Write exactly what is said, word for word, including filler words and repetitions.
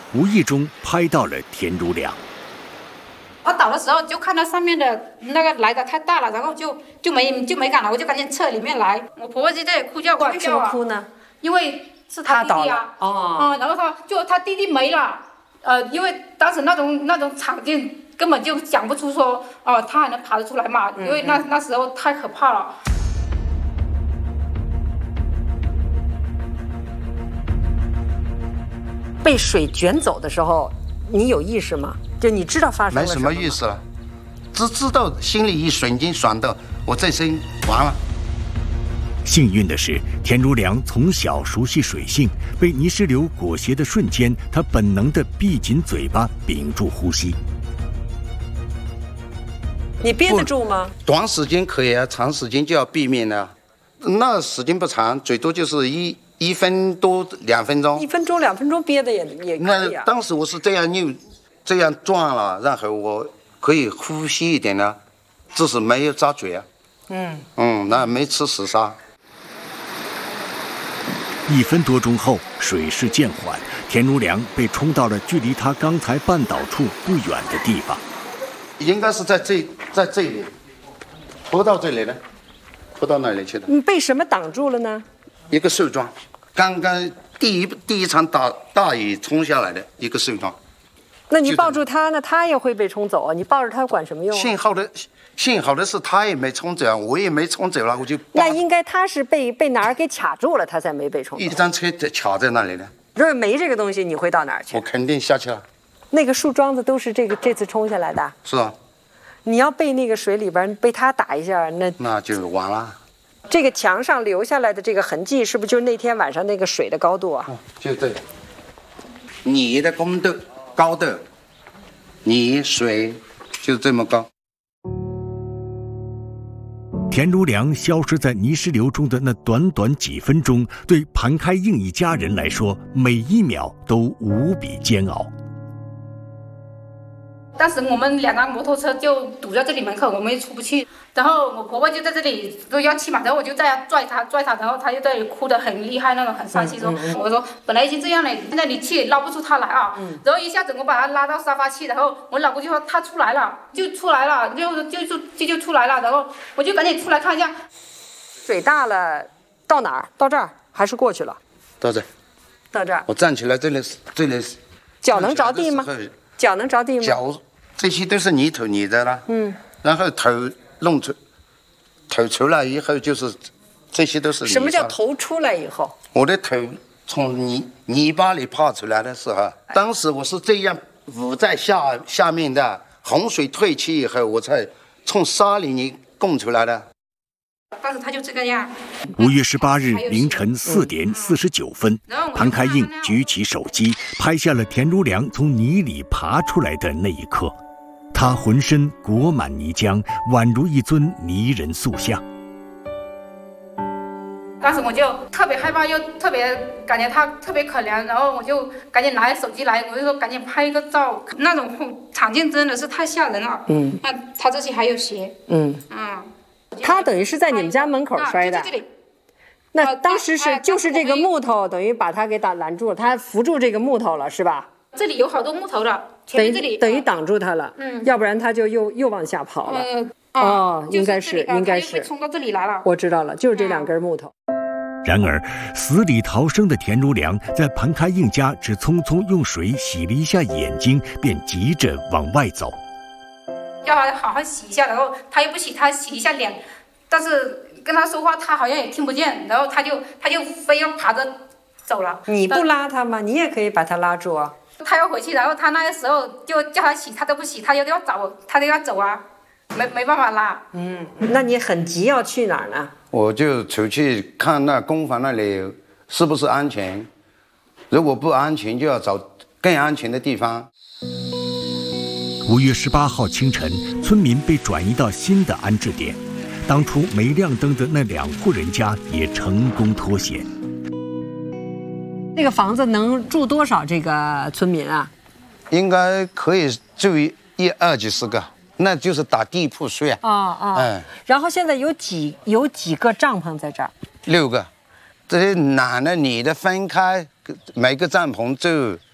无意中拍到了田如良。 我倒的时候就看到上面的那个来的太大了，然后就就没就没敢了，我就赶紧撤里面来。我婆婆就在哭叫哭叫啊。 为什么哭呢？ 因为是他弟弟啊。哦。嗯，然后他就他弟弟没了，呃，因为当时那种那种场景根本就讲不出说哦、呃、他还能爬得出来嘛，因为那那时候太可怕了。 被水卷走的时候，你有意识吗？就你知道发生了没什么意思了，只知道心里一瞬间想到我这身完了。 幸运的是，田如良从小熟悉水性，被泥石流裹挟的瞬间，他本能地闭紧嘴巴，屏住呼吸。 你憋得住吗？ 短时间可以啊，长时间就要避免了。那时间不长，最多就是一一分多两分钟。 一分钟两分钟憋的也也可以啊。 那当时我是这样扭，这样转了，然后我可以呼吸一点呢，只是没有扎嘴啊。嗯嗯，那没吃石沙。 一分多钟后，水势渐缓，田如良被冲到了距离他刚才绊倒处不远的地方。 应该是在这，在这里，拖到这里了，拖到哪里去了？ 你被什么挡住了呢？ 一个树桩，刚刚第一第一场大大雨冲下来的一个树桩。 那你抱住他呢，他也会被冲走啊！你抱着他管什么用啊？ 幸好的，幸好的是他也没冲走，我也没冲走了，我就。 那应该他是被被哪儿给卡住了，他才没被冲走。 一张车卡在那里呢。 如果没这个东西，你会到哪儿去？ 我肯定下去了。 那个树桩子都是这个这次冲下来的。 是啊。 你要被那个水里边被他打一下，那那就完了。 这个墙上留下来的这个痕迹，是不是就是那天晚上那个水的高度啊？ 哦、就这。你的高度高度，你水就这么高。 田如良消失在泥石流中的那短短几分钟，对盘开应一家人来说，每一秒都无比煎熬。 当时我们两辆摩托车就堵在这里门口，我们也出不去。然后我婆婆就在这里都要气嘛，然后我就在拽她拽她，然后她就在这里哭得很厉害那种，很伤心说，嗯嗯、我说本来已经这样了，现在你气捞不出她来啊。嗯、然后一下子我把她拉到沙发去，然后我老公就说她出来了，就出来了，就就就就就出来了，然后我就赶紧出来看一下。 水大了，到哪儿？到这儿还是过去了？ 到这。 到这儿。 我站起来，这里这里。 脚能着地吗？脚能着地吗？ 脚。这些都是泥土泥的了，嗯，然后头弄出，头出来以后就是这些都是泥。 什么叫头出来以后？ 我的头从泥泥巴里爬出来的时候，当时我是这样捂在下下面的，洪水退去以后，我才从沙里面供出来的。 当时他就这个样。 五月十八日凌晨四点四十九分，潘开印举起手机，拍下了田如良从泥里爬出来的那一刻。他浑身裹满泥浆，宛如一尊泥人塑像。 当时我就特别害怕，又特别感觉他特别可怜，然后我就赶紧拿手机来，我就说赶紧拍一个照。那种场景真的是太吓人了。嗯，那他这些还有血。嗯嗯， 他等于是在你们家门口摔的。那当时是就是这个木头等于把他给打拦住了，他扶住这个木头了，是吧？ 这里有好多木头的，前面这里等于挡住他了，嗯，要不然他就又又往下跑了。嗯、呃，哦，应该是应该是冲到这里来了。 我知道了，就是这两根木头。 然而，死里逃生的田如良在盘开印家只匆匆用水洗了一下眼睛，便急着往外走。 要他好好洗一下，然后他又不洗，他洗一下脸，但是跟他说话他好像也听不见，然后他就他就非要爬着走了。 你不拉他吗？你也可以把他拉住啊。 他要回去，然后他那个时候就叫他洗，他都不洗，他就要走，他就要走啊，没没办法拉。 嗯，那你很急要去哪儿呢？ 我就出去看那工房那里是不是安全，如果不安全，就要找更安全的地方。 五月十八号清晨，村民被转移到新的安置点，当初没亮灯的那两户人家也成功脱险。 那个房子能住多少这个村民啊？ 应该可以住一一二几十个，那就是打地铺睡啊。 啊啊！嗯。然后现在有几有几个帐篷在这儿？ 六个，这些男的女的分开，每个帐篷住